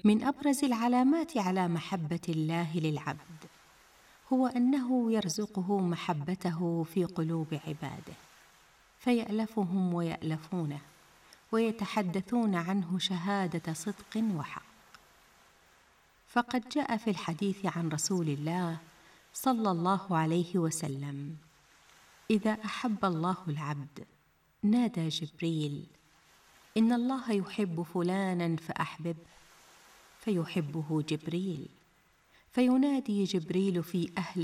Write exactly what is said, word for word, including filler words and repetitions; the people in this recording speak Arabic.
من أبرز العلامات على محبة الله للعبد هو أنه يرزقه محبته في قلوب عباده، فيألفهم ويألفونه، ويتحدثون عنه شهادة صدق وحق. فقد جاء في الحديث عن رسول الله صلى الله عليه وسلم: إذا أحب الله العبد نادى جبريل: إن الله يحب فلانا فأحببه، فيحبه جبريل، فينادي جبريل في أهل